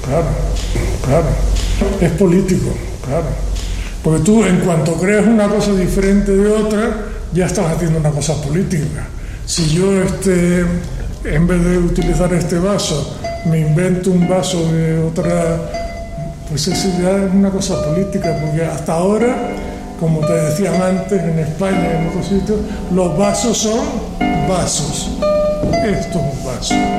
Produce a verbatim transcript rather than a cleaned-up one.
claro, claro. Es político, claro. Porque tú, en cuanto creas una cosa diferente de otra, ya estás haciendo una cosa política. Si yo, este, en vez de utilizar este vaso, me invento un vaso de otra, pues eso ya es una cosa política, porque hasta ahora, como te decían antes, en España y en otros sitios, los vasos son vasos. Esto es un vaso.